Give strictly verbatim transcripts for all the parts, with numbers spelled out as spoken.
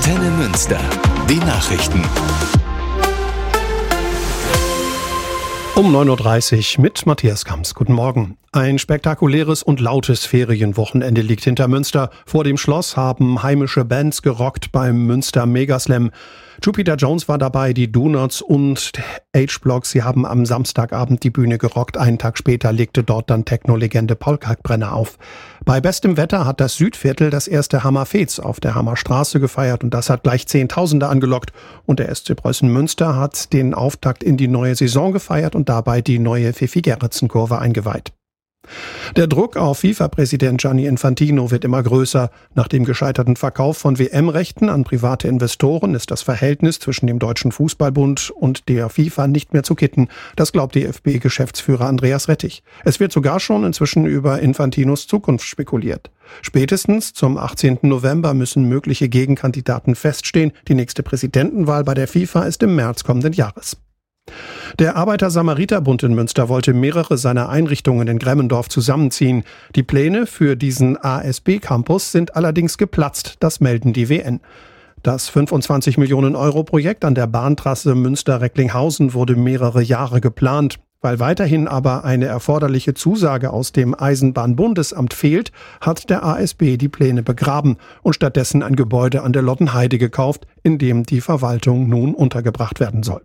Antenne Münster. Die Nachrichten. Um neun Uhr dreißig mit Matthias Kamps. Guten Morgen. Ein spektakuläres und lautes Ferienwochenende liegt hinter Münster. Vor dem Schloss haben heimische Bands gerockt beim Münster Megaslam. Jupiter Jones war dabei, die Donuts und H-Block. Sie haben am Samstagabend die Bühne gerockt. Einen Tag später legte dort dann Techno-Legende Paul Kalkbrenner auf. Bei bestem Wetter hat das Südviertel das erste Hammerfez auf der Hammerstraße gefeiert und das hat gleich Zehntausende angelockt. Und der S C Preußen Münster hat den Auftakt in die neue Saison gefeiert und dabei die neue Pfiffi-Gerritsen-Kurve eingeweiht. Der Druck auf FIFA-Präsident Gianni Infantino wird immer größer. Nach dem gescheiterten Verkauf von W M-Rechten an private Investoren ist das Verhältnis zwischen dem Deutschen Fußballbund und der FIFA nicht mehr zu kitten. Das glaubt D F B-Geschäftsführer Andreas Rettich. Es wird sogar schon inzwischen über Infantinos Zukunft spekuliert. Spätestens zum achtzehnten November müssen mögliche Gegenkandidaten feststehen. Die nächste Präsidentenwahl bei der FIFA ist im März kommenden Jahres. Der Arbeiter-Samariter-Bund in Münster wollte mehrere seiner Einrichtungen in Gremmendorf zusammenziehen. Die Pläne für diesen A S B-Campus sind allerdings geplatzt, das melden die W N. Das fünfundzwanzig Millionen Euro Projekt an der Bahntrasse Münster-Recklinghausen wurde mehrere Jahre geplant. Weil weiterhin aber eine erforderliche Zusage aus dem Eisenbahnbundesamt fehlt, hat der A S B die Pläne begraben und stattdessen ein Gebäude an der Lottenheide gekauft, in dem die Verwaltung nun untergebracht werden soll.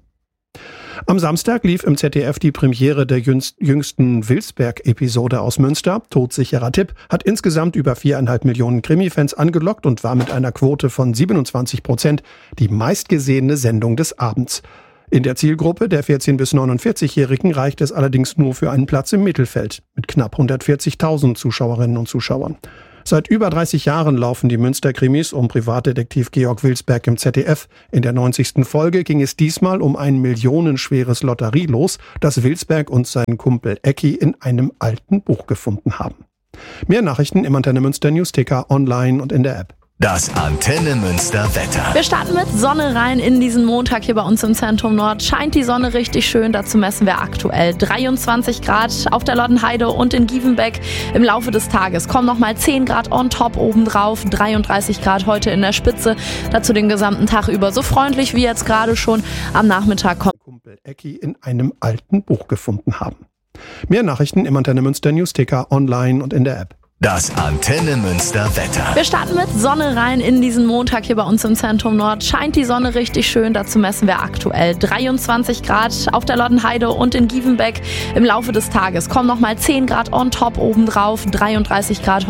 Am Samstag lief im Z D F die Premiere der jüngsten Wilsberg-Episode aus Münster. Todsicherer Tipp hat insgesamt über viereinhalb Millionen Krimi-Fans angelockt und war mit einer Quote von siebenundzwanzig Prozent die meistgesehene Sendung des Abends. In der Zielgruppe der vierzehn- bis neunundvierzig-Jährigen reicht es allerdings nur für einen Platz im Mittelfeld mit knapp hundertvierzigtausend Zuschauerinnen und Zuschauern. Seit über dreißig Jahren laufen die Münster-Krimis um Privatdetektiv Georg Wilsberg im Z D F. In der neunzigsten Folge ging es diesmal um ein millionenschweres Lotterielos, das Wilsberg und sein Kumpel Ecki in einem alten Buch gefunden haben. Mehr Nachrichten im Antenne Münster Newsticker, online und in der App. Das Antenne Münster Wetter. Wir starten mit Sonne rein in diesen Montag hier bei uns im Zentrum Nord. Scheint die Sonne richtig schön. Dazu messen wir aktuell dreiundzwanzig Grad auf der Lottenheide und in Gievenbeck. Im Laufe des Tages kommen nochmal zehn Grad on top obendrauf. dreiunddreißig Grad heute in der Spitze. Dazu den gesamten Tag über so freundlich wie jetzt gerade schon. Am Nachmittag kommt Kumpel Ecki in einem alten Buch gefunden haben. Mehr Nachrichten im Antenne Münster Newsticker, online und in der App. Das Antenne Münster Wetter. Wir starten mit Sonne rein in diesen Montag hier bei uns im Zentrum Nord. Scheint die Sonne richtig schön. Dazu messen wir aktuell dreiundzwanzig Grad auf der Lottenheide und in Gievenbeck. Im Laufe des Tages kommen nochmal zehn Grad on top obendrauf. dreiunddreißig Grad